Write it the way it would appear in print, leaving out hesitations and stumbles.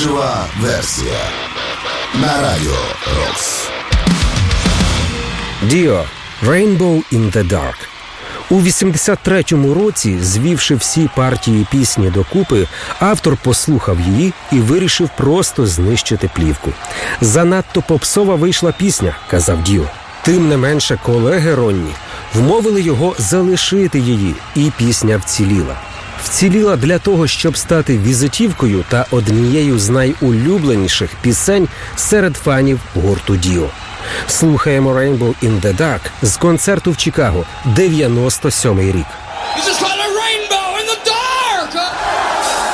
Жива версія на Радіо Рокс. Dio – Rainbow in the Dark. У 83-му році, звівши всі партії пісні докупи, автор послухав її і вирішив просто знищити плівку. «Занадто попсова вийшла пісня», – казав Dio. Тим не менше колеги Ронні вмовили його залишити її, і пісня вціліла. Вціліла для того, щоб стати візитівкою та однією з найулюбленіших пісень серед фанів гурту Dio. Слухаємо «Rainbow in the Dark» з концерту в Чикаго, 97-й рік.